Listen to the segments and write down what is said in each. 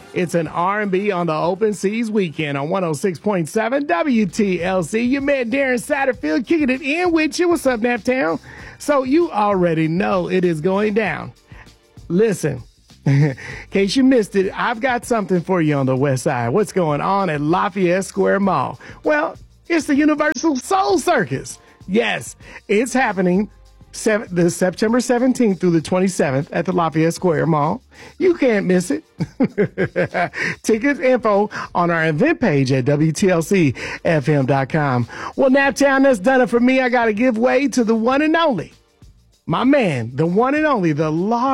It's an R&B on the Open Seas weekend on 106.7 WTLC. Your man Darren Satterfield kicking it in with you. What's up, Naptown? So you already know it is going down. Listen, in case you missed it, I've got something for you on the West Side. What's going on at Lafayette Square Mall? Well, it's the Universal Soul Circus. Yes, it's happening the September 17th through the 27th at the Lafayette Square Mall. You can't miss it. Ticket info on our event page at WTLCFM.com. Well, Naptown, that's done it for me. I got to give way to the one and only, my man, the one and only, the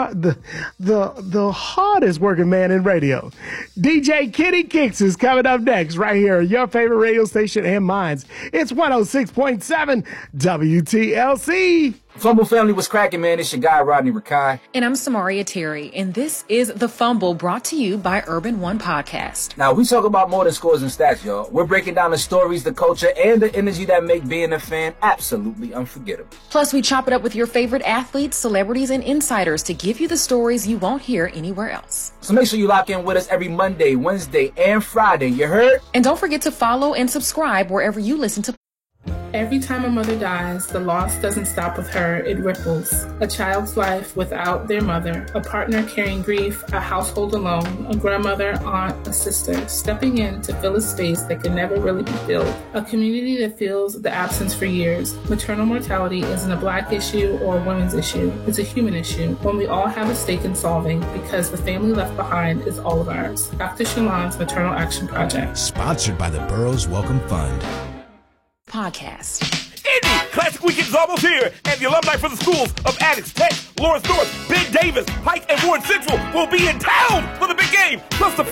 hardest working man in radio. DJ Kenny Kicks is coming up next right here, your favorite radio station and mine's. It's 106.7 WTLC. Fumble family, was cracking, man. It's your guy, Rodney Rakai. And I'm Samaria Terry, and this is The Fumble, brought to you by Urban One Podcast. Now, we talk about more than scores and stats, y'all. We're breaking down the stories, the culture, and the energy that make being a fan absolutely unforgettable. Plus, we chop it up with your favorite athletes, celebrities, and insiders to give you the stories you won't hear anywhere else. So make sure you lock in with us every Monday, Wednesday, and Friday. You heard? And don't forget to follow and subscribe wherever you listen to. Every time a mother dies, the loss doesn't stop with her, it ripples. A child's life without their mother, a partner carrying grief, a household alone, a grandmother, aunt, a sister, stepping in to fill a space that can never really be filled. A community that feels the absence for years. Maternal mortality isn't a Black issue or a women's issue. It's a human issue, one we all have a stake in solving because the family left behind is all of ours. Dr. Shalon's Maternal Action Project. Sponsored by the Burroughs Welcome Fund. Podcast. Indy Classic Weekend is almost here, and the alumni for the schools of Addix, Tech, Lawrence North, Ben Davis, Pike, and Warren Central will be in town for the big game. Plus, the